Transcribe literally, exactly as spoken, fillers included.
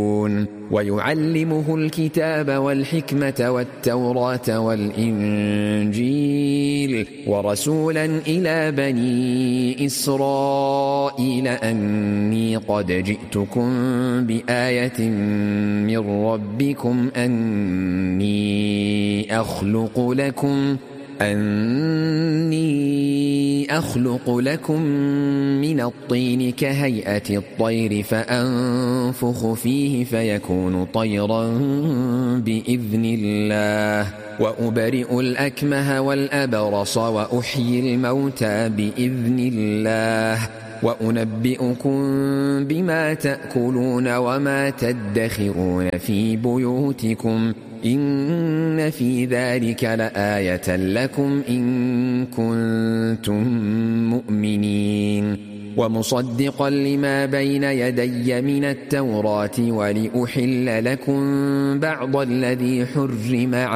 ويعلمه الكتاب والحكمة والتوراة والإنجيل ورسولا إلى بني إسرائيل أني قد جئتكم بآية من ربكم أني أخلق لكم أني أخلق لكم من الطين كهيئة الطير فأنفخ فيه فيكون طيرا بإذن الله وأبرئ الأكمه والأبرص وأحيي الموتى بإذن الله وأنبئكم بما تأكلون وما تدخرون في بيوتكم إن في ذلك لآية لكم إن كنتم مؤمنين ومصدقا لما بين يدي من التوراة ولأحل لكم بعض الذي حرم